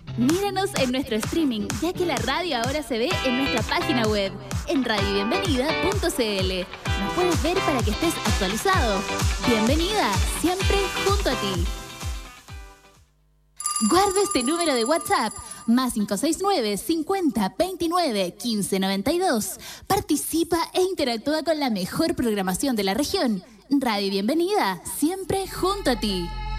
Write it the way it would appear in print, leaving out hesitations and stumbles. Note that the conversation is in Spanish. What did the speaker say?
Míranos en nuestro streaming, ya que la radio ahora se ve en nuestra página web, en radiobienvenida.cl. Nos puedes ver para que estés actualizado. Bienvenida, siempre junto a ti. Guarda este número de WhatsApp, más 569 50 29 15 92. Participa e interactúa con la mejor programación de la región. Radio Bienvenida, siempre junto a ti.